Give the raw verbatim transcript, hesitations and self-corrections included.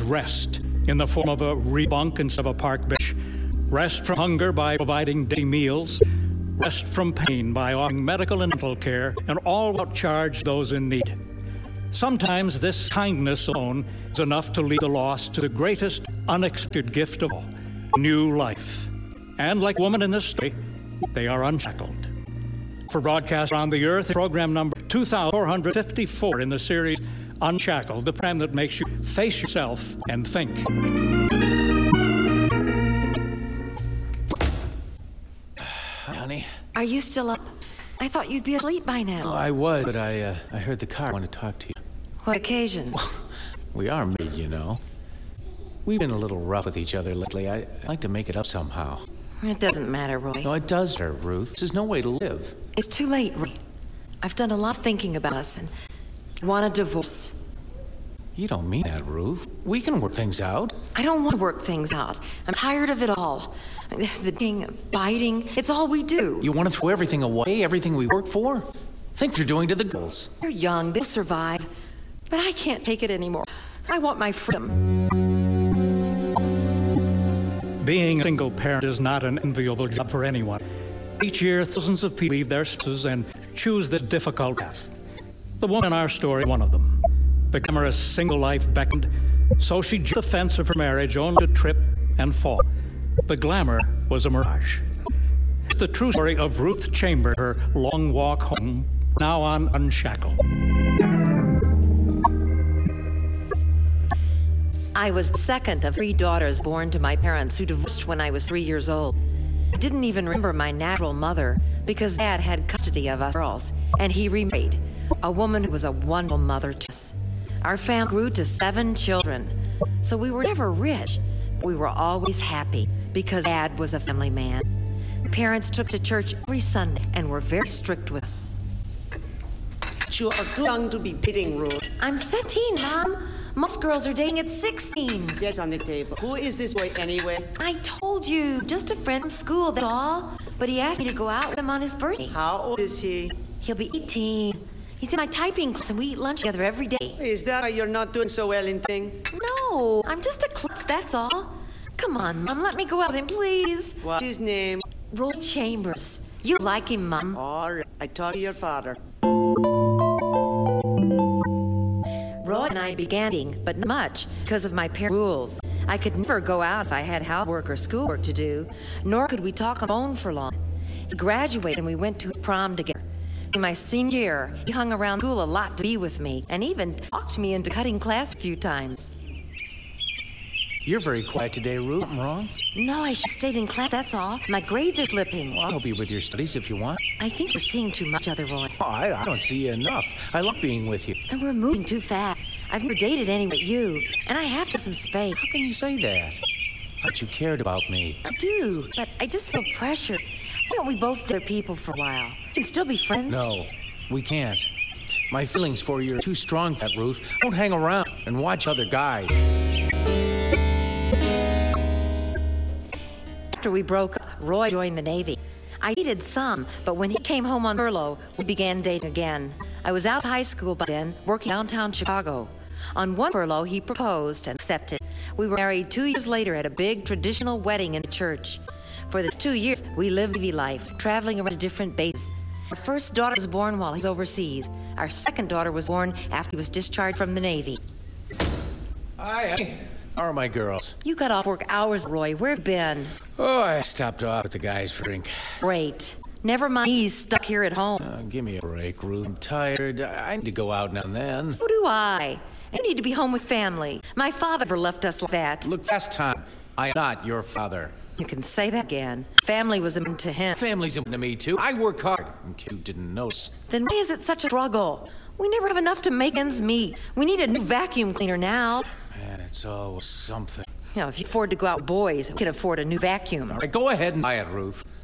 rest in the form of a rebunk instead of a park bench, rest from hunger by providing daily meals, rest from pain by offering medical and dental care, and all without charge those in need. Sometimes this kindness alone is enough to lead the lost to the greatest unexpected gift of all, new life. And like woman in this story, they are unshackled. For broadcast around the earth, program number two thousand four hundred fifty-four in the series Unshackled, the program that makes you face yourself and think. Honey? Are you still up? I thought you'd be asleep by now. Oh, I was, but I, uh, I heard the car. I want to talk to you. What occasion? We are married, you know. We've been a little rough with each other lately. I, I'd like to make it up somehow. It doesn't matter, Roy. No, it does matter, Ruth. This is no way to live. It's too late, Roy. I've done a lot of thinking about us and want a divorce. You don't mean that, Ruth. We can work things out. I don't want to work things out. I'm tired of it all. The thing, fighting, it's all we do. You want to throw everything away, everything we worked for? Think you're doing to the girls. They're young, they'll survive. But I can't take it anymore. I want my freedom. Being a single parent is not an enviable job for anyone. Each year, thousands of people leave their spouses and choose this difficult path. The woman in our story, one of them. The glamorous single life beckoned, so she jumped the fence of her marriage only to trip and fall. The glamour was a mirage. It's the true story of Ruth Chambers, her long walk home, now on Unshackled. I was the second of three daughters born to my parents who divorced when I was three years old. I didn't even remember my natural mother because Dad had custody of us girls, and he remarried, a woman who was a wonderful mother to us. Our family grew to seven children, so we were never rich, but we were always happy because Dad was a family man. Parents took to church every Sunday and were very strict with us. You are too young to be dating, Ruth. I'm seventeen, Mom. Most girls are dating at sixteen. Yes, on the table. Who is this boy anyway? I told you, just a friend from school, that's all. But he asked me to go out with him on his birthday. How old is he? He'll be eighteen. He's in my typing class and we eat lunch together every day. Is that why you're not doing so well in thing? No, I'm just a klutz, that's all. Come on, Mom, let me go out with him, please. What's his name? Roy Chambers. You like him, Mom. All right, I talked to your father. Roy and I began dating, but not much because of my parents' rules. I could never go out if I had housework or schoolwork to do, nor could we talk on the phone for long. He graduated and we went to prom together. In my senior year, he hung around school a lot to be with me and even talked me into cutting class a few times. You're very quiet today, Ruth. Something wrong? No, I should have stayed in class, that's all. My grades are slipping. Well, I'll help you with your studies if you want. I think we're seeing too much other, Roy. Oh, I, I don't see you enough. I love being with you. And we're moving too fast. I've never dated anyone but you, and I have to some space. How can you say that? I thought you cared about me. I do, but I just feel pressure. Why don't we both date people for a while? We can still be friends. No, we can't. My feelings for you are too strong for that, Ruth. Don't hang around and watch other guys. After we broke up, Roy joined the Navy. I dated some, but when he came home on furlough, we began dating again. I was out of high school by then, working downtown Chicago. On one furlough, he proposed and accepted. We were married two years later at a big traditional wedding in a church. For these two years, we lived Navy life, traveling around to different bases. Our first daughter was born while he was overseas. Our second daughter was born after he was discharged from the Navy. Hi, honey. How are my girls? You got off work hours, Roy. Where have you been? Oh, I stopped off with the guys for a drink. Great. Never mind, he's stuck here at home. Uh, give me a break, Ruth. I'm tired. I need to go out now and then. So do I. You need to be home with family. My father never left us like that. Look, last time, I am not your father. You can say that again. Family was important to him. Family's important to me, too. I work hard. In case you didn't notice. Then why is it such a struggle? We never have enough to make ends meet. We need a new vacuum cleaner now. Man, it's always something. You know, if you afford to go out with boys, we can afford a new vacuum. All right, go ahead and buy it, Ruth.